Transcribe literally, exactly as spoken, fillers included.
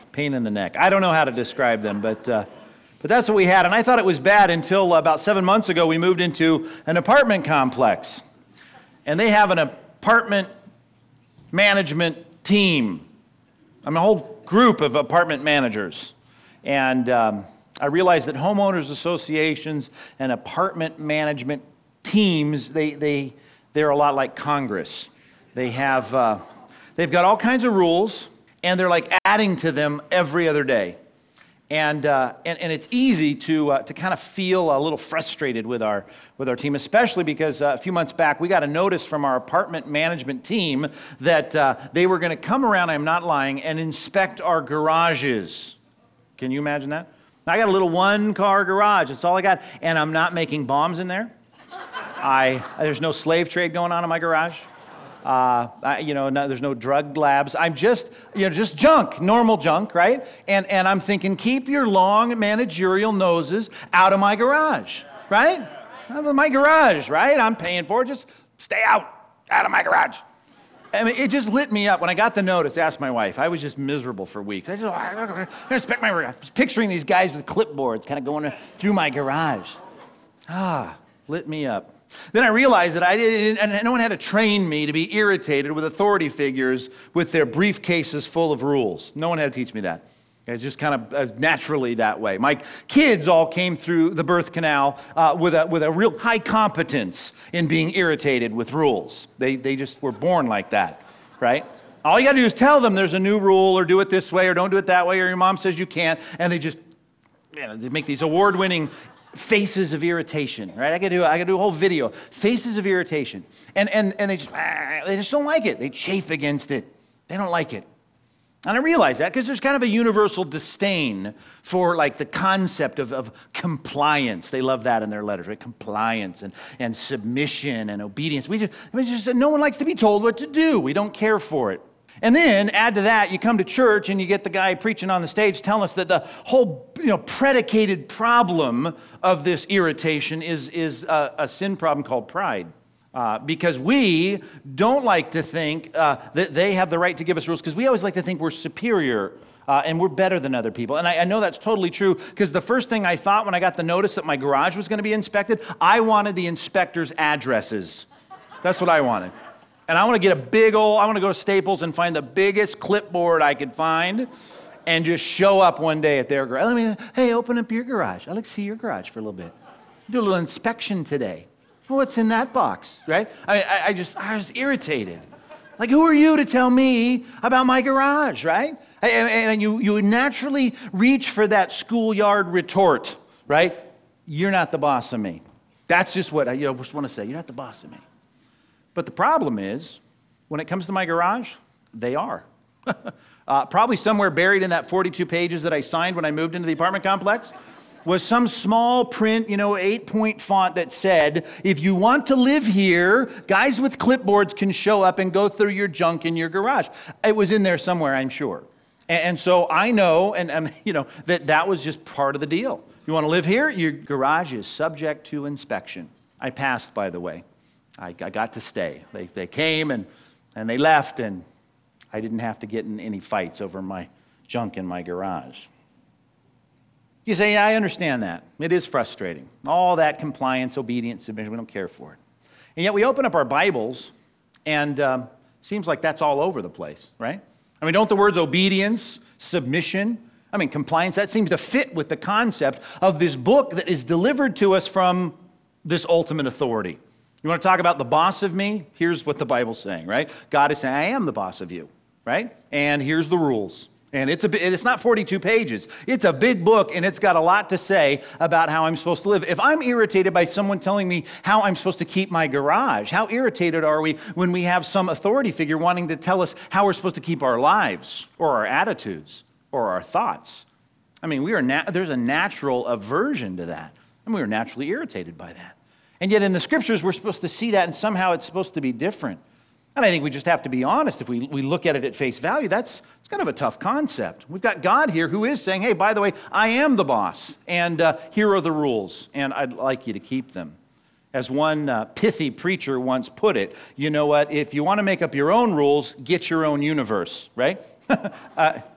pain in the neck. I don't know how to describe them, but uh, but that's what we had. And I thought it was bad until about seven months ago we moved into an apartment complex. And they have an apartment management team. I mean, a whole group of apartment managers. And um, I realized that homeowners associations and apartment management teams, they, they, they're a lot like Congress. They have, uh, they've got all kinds of rules, and they're like adding to them every other day. And, uh, and and it's easy to uh, to kind of feel a little frustrated with our with our team, especially because uh, a few months back we got a notice from our apartment management team that uh, they were going to come around, I'm not lying, and inspect our garages. Can you imagine that? I got a little one-car garage. That's all I got, and I'm not making bombs in there. I there's no slave trade going on in my garage. Uh, I, you know, no, there's no drug labs. I'm just, you know, just junk, normal junk, right? And and I'm thinking, keep your long managerial noses out of my garage, right? It's not my garage, right? I'm paying for it. Just stay out, out of my garage. I mean, it just lit me up when I got the notice. Asked my wife. I was just miserable for weeks. I just, I'm gonna inspect my garage. I was picturing these guys with clipboards, kind of going through my garage. Ah, lit me up. Then I realized that I didn't, and no one had to train me to be irritated with authority figures with their briefcases full of rules. No one had to teach me that. It's just kind of uh, naturally that way. My kids all came through the birth canal uh, with a with a real high competence in being irritated with rules. They they just were born like that, right? All you got to do is tell them there's a new rule, or do it this way, or don't do it that way, or your mom says you can't, and they just, you know, they make these award-winning faces of irritation, right? I could do I could do a whole video, faces of irritation, and and and they just they just don't like it. They chafe against it. They don't like it, and I realize that because there's kind of a universal disdain for like the concept of of compliance. They love that in their letters, right? Compliance and and submission and obedience. We just I mean, just no one likes to be told what to do. We don't care for it. And then add to that, you come to church and you get the guy preaching on the stage telling us that the whole, you know, predicated problem of this irritation is, is a, a sin problem called pride. Uh, because we don't like to think uh, that they have the right to give us rules, because we always like to think we're superior uh, and we're better than other people. And I, I know that's totally true, because the first thing I thought when I got the notice that my garage was going to be inspected, I wanted the inspector's addresses. That's what I wanted. And I want to get a big old, I want to go to Staples and find the biggest clipboard I could find and just show up one day at their garage. Let me, hey, open up your garage. I'd like to see your garage for a little bit. Do a little inspection today. Well, what's in that box, right? I, I, I just, I was irritated. Like, who are you to tell me about my garage, right? And, and you, you would naturally reach for that schoolyard retort, right? You're not the boss of me. That's just what I you know, just want to say. You're not the boss of me. But the problem is, when it comes to my garage, they are. uh, probably somewhere buried in that forty-two pages that I signed when I moved into the apartment complex was some small print, you know, eight-point font that said, if you want to live here, guys with clipboards can show up and go through your junk in your garage. It was in there somewhere, I'm sure. And, and so I know, and, and you know, that that was just part of the deal. If you want to live here, your garage is subject to inspection. I passed, by the way. I, I got to stay. They they came and, and they left, and I didn't have to get in any fights over my junk in my garage. You say, yeah, I understand that. It is frustrating. All that compliance, obedience, submission, we don't care for it. And yet we open up our Bibles, and um, it seems like that's all over the place, right? I mean, don't the words obedience, submission, I mean, compliance, that seems to fit with the concept of this book that is delivered to us from this ultimate authority. You want to talk about the boss of me? Here's what the Bible's saying, right? God is saying, I am the boss of you, right? And here's the rules. And it's a it's not forty-two pages. It's a big book, and it's got a lot to say about how I'm supposed to live. If I'm irritated by someone telling me how I'm supposed to keep my garage, how irritated are we when we have some authority figure wanting to tell us how we're supposed to keep our lives or our attitudes or our thoughts? I mean, we are na- there's a natural aversion to that, and we are naturally irritated by that. And yet in the scriptures, we're supposed to see that, and somehow it's supposed to be different. And I think we just have to be honest. If we, we look at it at face value, that's it's kind of a tough concept. We've got God here who is saying, hey, by the way, I am the boss, and uh, here are the rules, and I'd like you to keep them. As one uh, pithy preacher once put it, you know what, if you want to make up your own rules, get your own universe, right? uh,